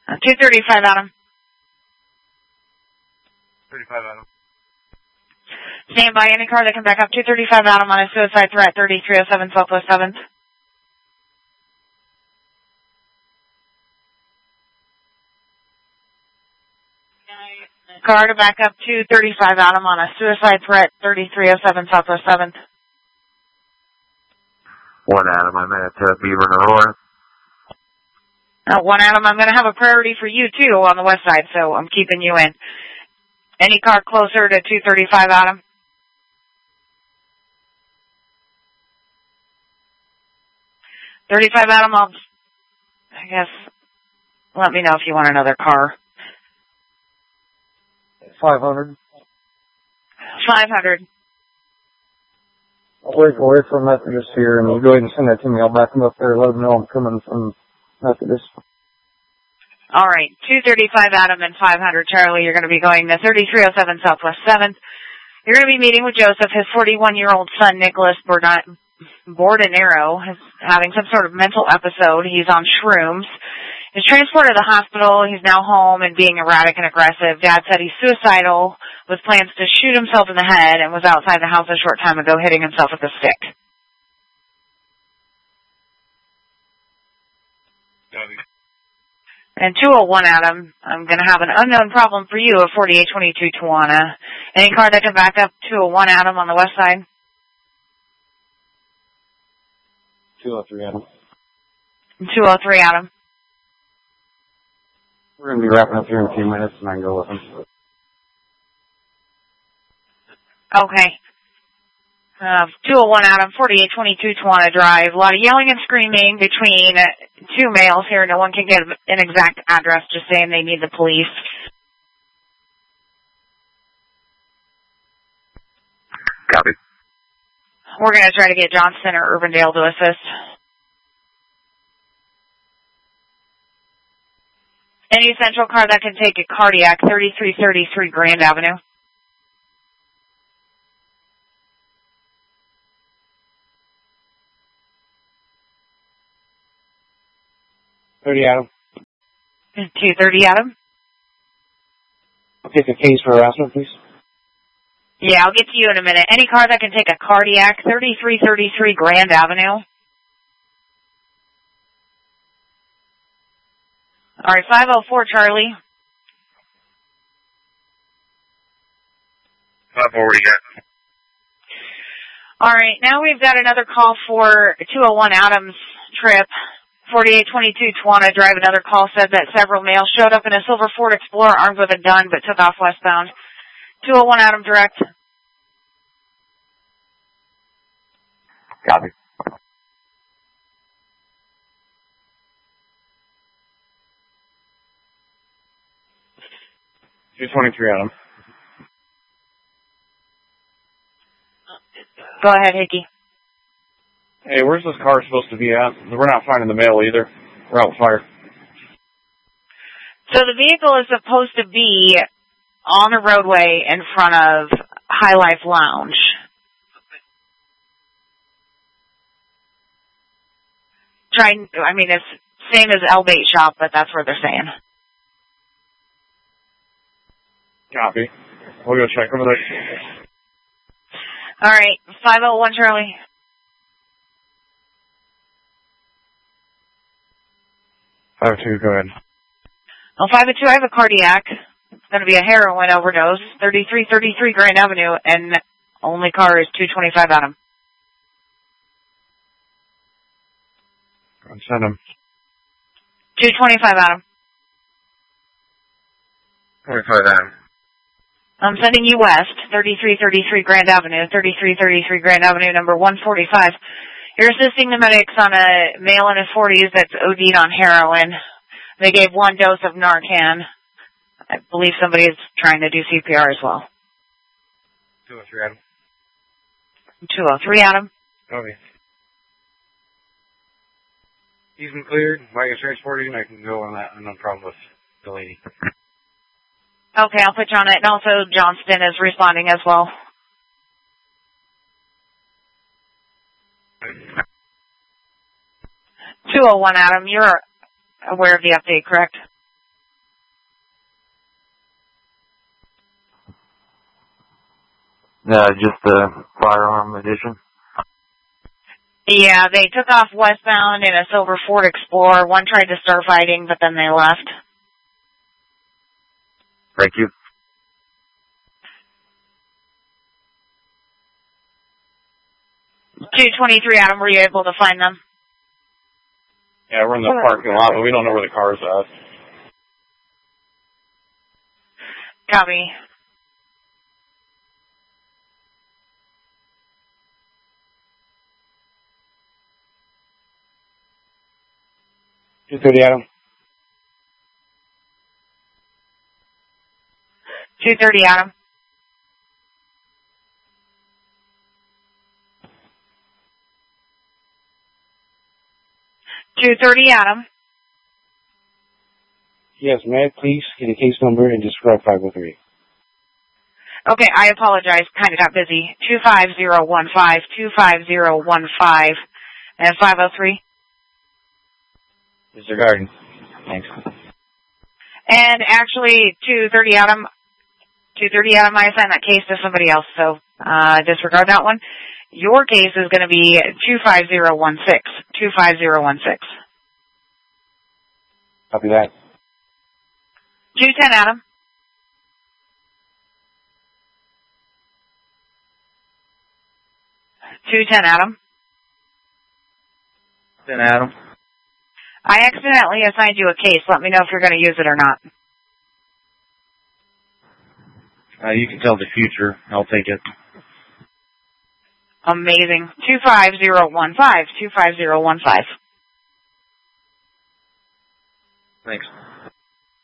235 Adam. 35 Adam. Stand by. Any car that can back up 235 Adam on a suicide threat, 3307 Southwest 7th. Car to back up 235 Adam on a suicide threat, 3307 Southwest 7th. 1 Adam, I'm at Beaver and Aurora. 1 Adam, I'm going to have a priority for you too on the west side, so I'm keeping you in. Any car closer to 235 Adam? $35 Adam, I guess, let me know if you want another car. 500. 500. I'll wait for Methodist here, and go ahead and send that to me. I'll back them up there, let them know I'm coming from Methodist. All right, 235 Adam and 500 Charlie. You're going to be going to 3307 Southwest 7th. You're going to be meeting with Joseph. His 41-year-old son, Nicholas Bordenero, is having some sort of mental episode. He's on shrooms. He's transported to the hospital. He's now home and being erratic and aggressive. Dad said he's suicidal with plans to shoot himself in the head and was outside the house a short time ago hitting himself with a stick. And 201 Adam, I'm going to have an unknown problem for you at 4822 Tawana. Any car that can back up 201 Adam on the west side? 203 Adam. 203 Adam. We're going to be wrapping up here in a few minutes, and I can go with them. Okay. 201 Adam, 4822 Tawana Drive. A lot of yelling and screaming between two males here. No one can get an exact address, just saying they need the police. Copy. We're going to try to get Johnston or Urbandale to assist. Any central car that can take a cardiac, 3333 Grand Avenue. Adam. 230 Adam. I'll take a case for harassment, please. Yeah, I'll get to you in a minute. Any car that can take a cardiac, 3333 Grand Avenue. All right, 504 Charlie. 5-4, what do you got? All right, now we've got another call for 201 Adams trip. 4822 Tawana Drive. Another call said that several males showed up in a silver Ford Explorer armed with a gun but took off westbound. 201 Adam direct. Copy. Adam. Go ahead, Hickey. Hey, where's this car supposed to be at? We're not finding the mail either. We're out fire. So the vehicle is supposed to be on the roadway in front of High Life Lounge. It's same as El Bait Shop, but that's where they're saying. Copy. We'll go check over there. All right, 501 Charlie. Go ahead. Well, 502, I have a cardiac. It's going to be a heroin overdose, 3333 Grand Avenue, and only car is 225 Adam. Go and send him. 225 Adam. 25 Adam. I'm sending you west, 3333 Grand Avenue, 3333 Grand Avenue, number 145. You're assisting the medics on a male in his 40s that's OD'd on heroin. They gave one dose of Narcan. I believe somebody is trying to do CPR as well. 203 Adam. 203 Adam. Okay. He's been cleared. I can transport him. I can go on that. No problem with the lady. Okay, I'll put you on it. And also Johnston is responding as well. 201 Adam, you're aware of the update, correct? Just the firearm edition. Yeah, they took off westbound in a silver Ford Explorer. One tried to start fighting, but then they left. Thank you. $223, Adam, were you able to find them? Yeah, we're in the parking lot, but we don't know where the car's at. Copy. $230, Adam. 230, Adam. $230, Adam. Yes, may I please get a case number and describe 503? Okay, I apologize. Kind of got busy. 25015, 25015, and 503. Disregarding. Thanks. And actually, 230, Adam, I assigned that case to somebody else, so disregard that one. Your case is going to be 25016, 25016. Copy that. 210, Adam. Adam. 10, Adam. I accidentally assigned you a case. Let me know if you're going to use it or not. You can tell the future. I'll take it. Amazing. 25015, 25015. Thanks.